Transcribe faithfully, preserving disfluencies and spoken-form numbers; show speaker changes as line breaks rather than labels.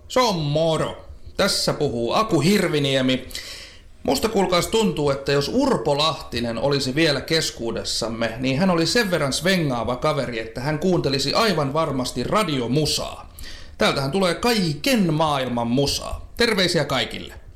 Se on moro. Tässä puhuu Aku Hirviniemi. Musta kuulkaas tuntuu, että jos Urpo Lahtinen olisi vielä keskuudessamme, niin hän oli sen verran svengaava kaveri, että hän kuuntelisi aivan varmasti radiomusaa. Täältähän tulee kaiken maailman musaa. Terveisiä kaikille.